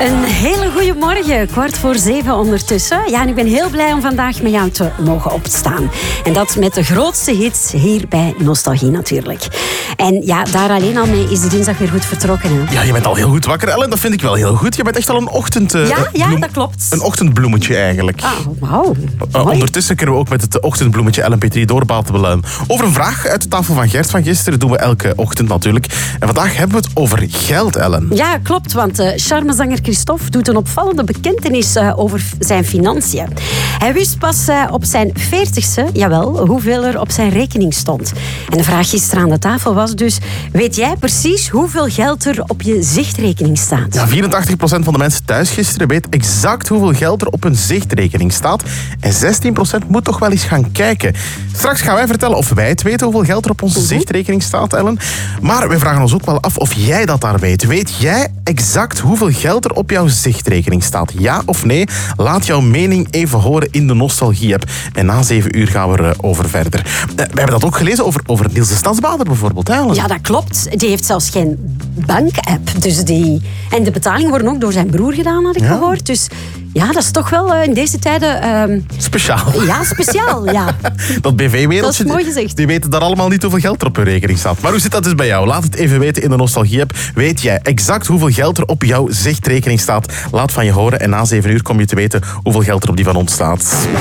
Een hele goede morgen, 6:15 ondertussen. Ja, en ik ben heel blij om vandaag met jou te mogen opstaan. En dat met de grootste hits hier bij Nostalgie natuurlijk. En ja, daar alleen al mee is de dinsdag weer goed vertrokken. Hè? Ja, je bent al heel goed wakker, Ellen. Dat vind ik wel heel goed. Je bent echt al een ochtend... Ja, dat klopt. Een ochtendbloemetje eigenlijk. Wauw. Ondertussen kunnen we ook met het ochtendbloemetje Ellen Petrie doorbabbelen over een vraag uit de tafel van Gert van gisteren. Dat doen we elke ochtend natuurlijk. En vandaag hebben we het over geld, Ellen. Ja, klopt, want charmezanger Christophe doet een opvallende bekentenis over zijn financiën. Hij wist pas op zijn 40ste, jawel, hoeveel er op zijn rekening stond. En de vraag gisteren aan de tafel was dus, weet jij precies hoeveel geld er op je zichtrekening staat? Ja, 84% van de mensen thuis gisteren weet exact hoeveel geld er op hun zichtrekening staat. En 16% moet toch wel eens gaan kijken. Straks gaan wij vertellen of wij het weten hoeveel geld er op onze zichtrekening staat, Ellen. Maar wij vragen ons ook wel af of jij dat daar weet. Weet jij exact hoeveel geld er op jouw zichtrekening staat? Ja of nee? Laat jouw mening even horen in de Nostalgie-app. En na 7 uur gaan we erover verder. We hebben dat ook gelezen over Niels de Stadsbader bijvoorbeeld, hè, Ellen? Ja, dat klopt. Die heeft zelfs geen bank-app. En de betalingen worden ook door zijn broer gedaan, had ik gehoord. Dus ja, dat is toch wel in deze tijden... Speciaal. Ja, speciaal, ja. Dat BV-wereldje, dat is mooi gezegd. Die weten daar allemaal niet hoeveel geld er op hun rekening staat. Maar hoe zit dat dus bij jou? Laat het even weten in de Nostalgie-app. Weet jij exact hoeveel geld er op jouw zichtrekening staat? Laat van je horen en na 7 uur kom je te weten hoeveel geld er op die van ons staat.